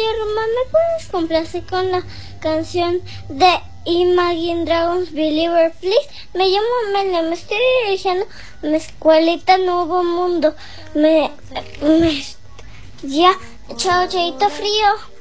Roma, ¿me puedes complacer con la canción de Imagine Dragons Believer, please? Me llamo Amelia, me estoy dirigiendo a mi escuelita Nuevo Mundo. Ya, chao, chaito frío.